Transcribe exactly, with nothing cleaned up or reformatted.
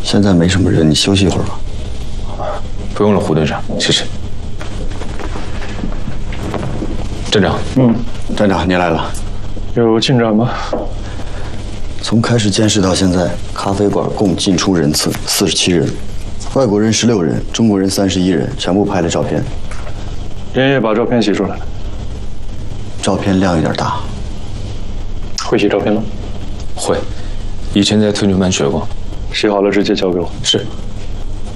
现在没什么人，你休息一会儿吧。 不用了，胡队长，谢谢。站长， 嗯，站长，你来了。 有进展吗？ 从开始监视到现在，咖啡馆共进出人次四十七人，外国人十六人，中国人三十一人，全部拍了照片。 连夜把照片洗出来。 照片量有点大。 会洗照片吗？ 会，以前在特训班学过。 洗好了直接交给我。 是。